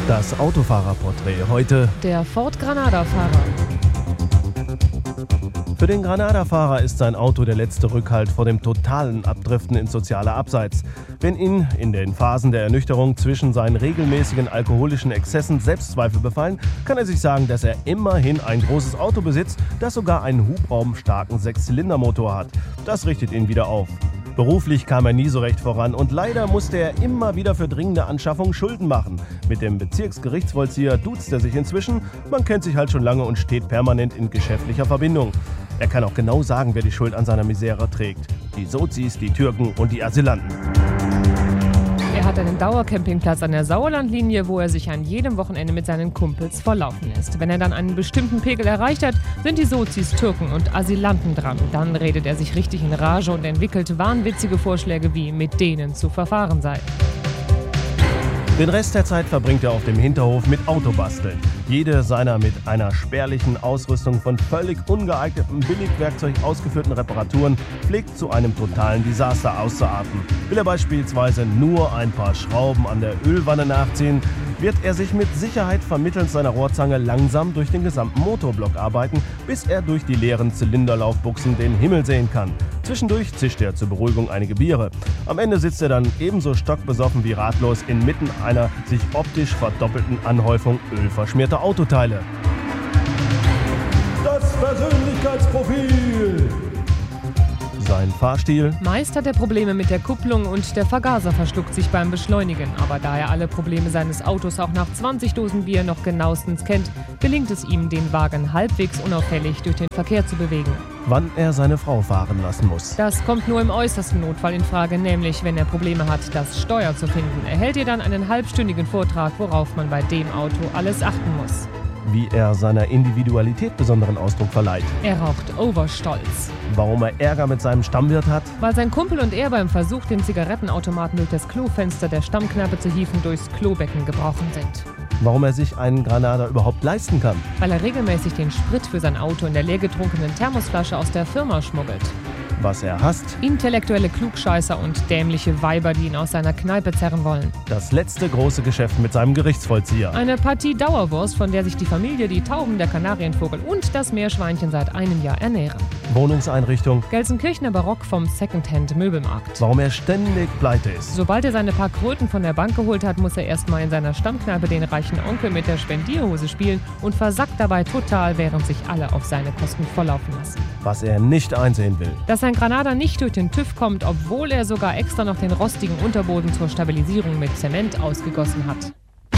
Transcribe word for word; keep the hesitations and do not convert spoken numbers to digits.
Das Autofahrerporträt heute. Der Ford Granada-Fahrer. Für den Granada-Fahrer ist sein Auto der letzte Rückhalt vor dem totalen Abdriften ins soziale Abseits. Wenn ihn in den Phasen der Ernüchterung zwischen seinen regelmäßigen alkoholischen Exzessen Selbstzweifel befallen, kann er sich sagen, dass er immerhin ein großes Auto besitzt, das sogar einen hubraumstarken Sechszylindermotor hat. Das richtet ihn wieder auf. Beruflich kam er nie so recht voran und leider musste er immer wieder für dringende Anschaffungen Schulden machen. Mit dem Bezirksgerichtsvollzieher duzt er sich inzwischen, man kennt sich halt schon lange und steht permanent in geschäftlicher Verbindung. Er kann auch genau sagen, wer die Schuld an seiner Misere trägt. Die Sozis, die Türken und die Asylanten. Er hat einen Dauercampingplatz an der Sauerlandlinie, wo er sich an jedem Wochenende mit seinen Kumpels volllaufen lässt. Wenn er dann einen bestimmten Pegel erreicht hat, sind die Sozis, Türken und Asylanten dran. Dann redet er sich richtig in Rage und entwickelt wahnwitzige Vorschläge, wie mit denen zu verfahren sei. Den Rest der Zeit verbringt er auf dem Hinterhof mit Autobasteln. Jede seiner mit einer spärlichen Ausrüstung von völlig ungeeignetem Billigwerkzeug ausgeführten Reparaturen pflegt zu einem totalen Desaster auszuarten. Will er beispielsweise nur ein paar Schrauben an der Ölwanne nachziehen, wird er sich mit Sicherheit vermittels seiner Rohrzange langsam durch den gesamten Motorblock arbeiten, bis er durch die leeren Zylinderlaufbuchsen den Himmel sehen kann. Zwischendurch zischt er zur Beruhigung einige Biere. Am Ende sitzt er dann ebenso stockbesoffen wie ratlos inmitten einer sich optisch verdoppelten Anhäufung ölverschmierter Autoteile. Das Persönlichkeitsprofil. Sein Fahrstil? Meist hat er Probleme mit der Kupplung und der Vergaser verschluckt sich beim Beschleunigen. Aber da er alle Probleme seines Autos auch nach zwanzig Dosen Bier noch genauestens kennt, gelingt es ihm, den Wagen halbwegs unauffällig durch den Verkehr zu bewegen. Wann er seine Frau fahren lassen muss? Das kommt nur im äußersten Notfall in Frage, nämlich wenn er Probleme hat, das Steuer zu finden. Er hält ihr dann einen halbstündigen Vortrag, worauf man bei dem Auto alles achten muss. Wie er seiner Individualität besonderen Ausdruck verleiht. Er raucht Overstolz. Warum er Ärger mit seinem Stammwirt hat? Weil sein Kumpel und er beim Versuch, den Zigarettenautomaten durch das Klofenster der Stammkneipe zu hieven, durchs Klobecken gebrochen sind. Warum er sich einen Granada überhaupt leisten kann? Weil er regelmäßig den Sprit für sein Auto in der leergetrunkenen Thermosflasche aus der Firma schmuggelt. Was er hasst? Intellektuelle Klugscheißer und dämliche Weiber, die ihn aus seiner Kneipe zerren wollen. Das letzte große Geschäft mit seinem Gerichtsvollzieher. Eine Partie Dauerwurst, von der sich die Familie, die Tauben, der Kanarienvogel und das Meerschweinchen seit einem Jahr ernähren. Wohnungseinrichtung? Gelsenkirchener Barock vom Secondhand-Möbelmarkt. Warum er ständig pleite ist? Sobald er seine paar Kröten von der Bank geholt hat, muss er erstmal in seiner Stammkneipe den reichen Onkel mit der Spendierhose spielen und versackt dabei total, während sich alle auf seine Kosten volllaufen lassen. Was er nicht einsehen will. Dass sein Granada nicht durch den TÜV kommt, obwohl er sogar extra noch den rostigen Unterboden zur Stabilisierung mit Zement ausgegossen hat.